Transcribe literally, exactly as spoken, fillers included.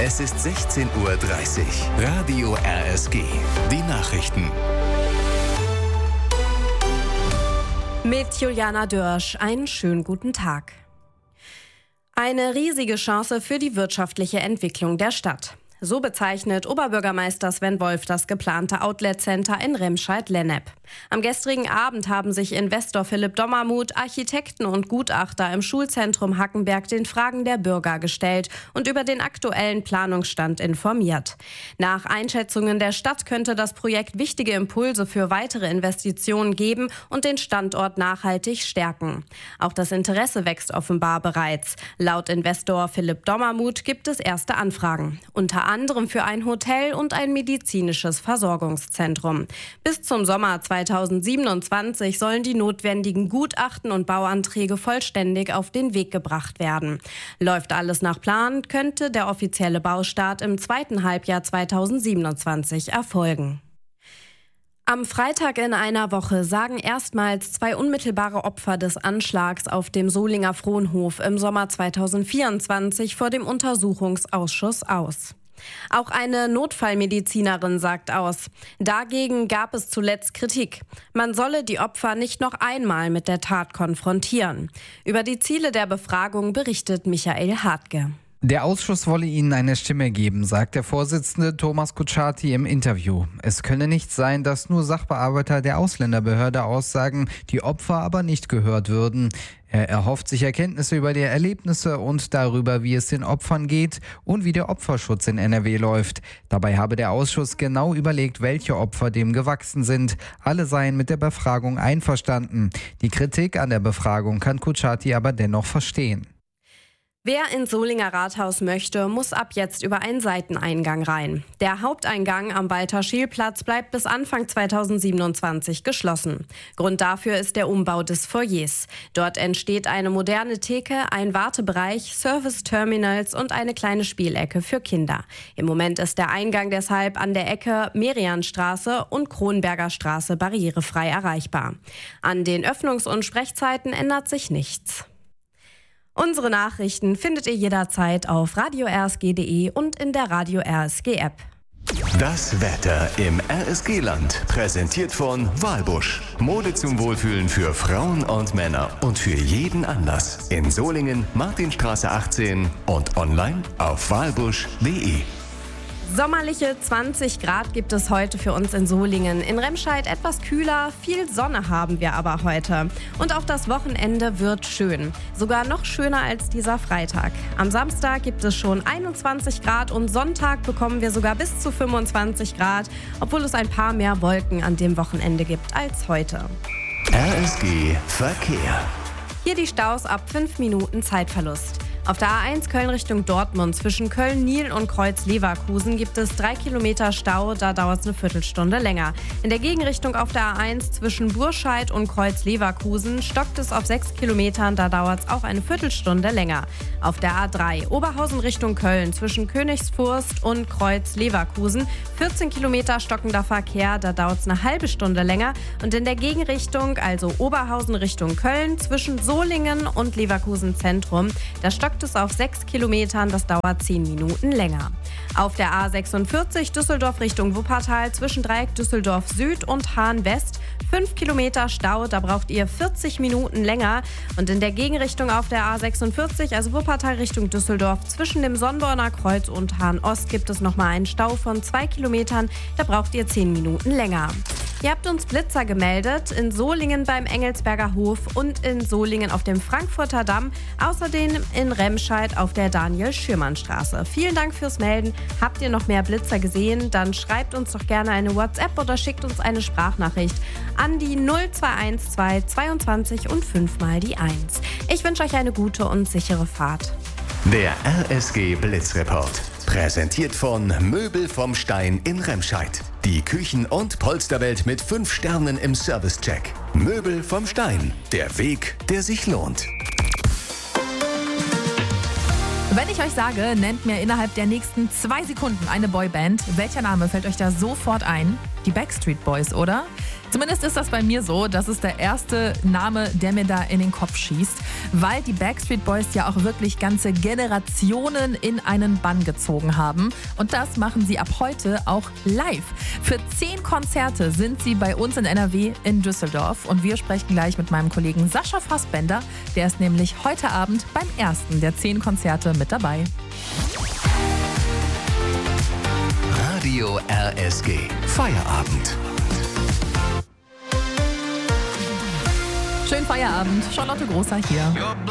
Es ist sechzehn Uhr dreißig. Radio R S G. Die Nachrichten. Mit Juliana Dörsch. Einen schönen guten Tag. Eine riesige Chance für die wirtschaftliche Entwicklung der Stadt. So bezeichnet Oberbürgermeister Sven Wolf das geplante Outlet-Center in Remscheid-Lennep. Am gestrigen Abend haben sich Investor Philipp Dommermuth, Architekten und Gutachter im Schulzentrum Hackenberg den Fragen der Bürger gestellt und über den aktuellen Planungsstand informiert. Nach Einschätzungen der Stadt könnte das Projekt wichtige Impulse für weitere Investitionen geben und den Standort nachhaltig stärken. Auch das Interesse wächst offenbar bereits. Laut Investor Philipp Dommermuth gibt es erste Anfragen. Unter anderem für ein Hotel und ein medizinisches Versorgungszentrum. Bis zum Sommer zweitausendsiebenundzwanzig sollen die notwendigen Gutachten und Bauanträge vollständig auf den Weg gebracht werden. Läuft alles nach Plan, könnte der offizielle Baustart im zweiten Halbjahr zweitausendsiebenundzwanzig erfolgen. Am Freitag in einer Woche sagen erstmals zwei unmittelbare Opfer des Anschlags auf dem Solinger Fronhof im Sommer zweitausendvierundzwanzig vor dem Untersuchungsausschuss aus. Auch eine Notfallmedizinerin sagt aus. Dagegen gab es zuletzt Kritik. Man solle die Opfer nicht noch einmal mit der Tat konfrontieren. Über die Ziele der Befragung berichtet Michael Hartge. Der Ausschuss wolle ihnen eine Stimme geben, sagt der Vorsitzende Thomas Kutschaty im Interview. Es könne nicht sein, dass nur Sachbearbeiter der Ausländerbehörde aussagen, die Opfer aber nicht gehört würden. Er erhofft sich Erkenntnisse über die Erlebnisse und darüber, wie es den Opfern geht und wie der Opferschutz in N R W läuft. Dabei habe der Ausschuss genau überlegt, welche Opfer dem gewachsen sind. Alle seien mit der Befragung einverstanden. Die Kritik an der Befragung kann Kutschaty aber dennoch verstehen. Wer ins Solinger Rathaus möchte, muss ab jetzt über einen Seiteneingang rein. Der Haupteingang am Walter-Scheel-Platz bleibt bis Anfang zweitausendsiebenundzwanzig geschlossen. Grund dafür ist der Umbau des Foyers. Dort entsteht eine moderne Theke, ein Wartebereich, Service-Terminals und eine kleine Spielecke für Kinder. Im Moment ist der Eingang deshalb an der Ecke Merianstraße und Kronberger Straße barrierefrei erreichbar. An den Öffnungs- und Sprechzeiten ändert sich nichts. Unsere Nachrichten findet ihr jederzeit auf radio r s g punkt d e und in der Radio R S G App. Das Wetter im R S G-Land, präsentiert von Walbusch. Mode zum Wohlfühlen für Frauen und Männer und für jeden Anlass. In Solingen, Martinstraße achtzehn und online auf walbusch punkt d e. Sommerliche zwanzig Grad gibt es heute für uns in Solingen. In Remscheid etwas kühler, viel Sonne haben wir aber heute. Und auch das Wochenende wird schön. Sogar noch schöner als dieser Freitag. Am Samstag gibt es schon einundzwanzig Grad und Sonntag bekommen wir sogar bis zu fünfundzwanzig Grad, obwohl es ein paar mehr Wolken an dem Wochenende gibt als heute. R S G Verkehr. Hier die Staus ab fünf Minuten Zeitverlust. Auf der A eins Köln Richtung Dortmund zwischen Köln-Niel und Kreuz-Leverkusen gibt es drei Kilometer Stau, da dauert es eine Viertelstunde länger. In der Gegenrichtung auf der A eins zwischen Burscheid und Kreuz-Leverkusen stockt es auf sechs Kilometern, da dauert es auch eine Viertelstunde länger. Auf der A drei Oberhausen Richtung Köln zwischen Königsfurst und Kreuz-Leverkusen vierzehn Kilometer stockender Verkehr, da dauert es eine halbe Stunde länger. Und in der Gegenrichtung, also Oberhausen Richtung Köln zwischen Solingen und Leverkusen Zentrum, da stockt es auf sechs Kilometern, das dauert zehn Minuten länger. Auf der A sechsundvierzig Düsseldorf Richtung Wuppertal zwischen Dreieck Düsseldorf Süd und Hahn West fünf Kilometer Stau, da braucht ihr vierzig Minuten länger. Und in der Gegenrichtung auf der A sechsundvierzig, also Wuppertal Richtung Düsseldorf, zwischen dem Sonnborner Kreuz und Hahn Ost gibt es nochmal einen Stau von zwei Kilometern, da braucht ihr zehn Minuten länger. Ihr habt uns Blitzer gemeldet, in Solingen beim Engelsberger Hof und in Solingen auf dem Frankfurter Damm, außerdem in Remscheid auf der Daniel-Schürmann-Straße. Vielen Dank fürs Melden. Habt ihr noch mehr Blitzer gesehen? Dann schreibt uns doch gerne eine WhatsApp oder schickt uns eine Sprachnachricht an die null zwei eins zwei zweiundzwanzig und fünf mal die eins. Ich wünsche euch eine gute und sichere Fahrt. Der R S G Blitzreport. Präsentiert von Möbel vom Stein in Remscheid. Die Küchen- und Polsterwelt mit fünf Sternen im Servicecheck. Möbel vom Stein. Der Weg, der sich lohnt. Wenn ich euch sage, nennt mir innerhalb der nächsten zwei Sekunden eine Boyband, welcher Name fällt euch da sofort ein? Die Backstreet Boys, oder? Zumindest ist das bei mir so. Das ist der erste Name, der mir da in den Kopf schießt, weil die Backstreet Boys ja auch wirklich ganze Generationen in einen Bann gezogen haben. Und das machen sie ab heute auch live. Für zehn Konzerte sind sie bei uns in N R W in Düsseldorf. Und wir sprechen gleich mit meinem Kollegen Sascha Fassbender. Der ist nämlich heute Abend beim ersten der zehn Konzerte mit dabei. Radio R S G. Feierabend. Schönen Feierabend. Charlotte Großer hier.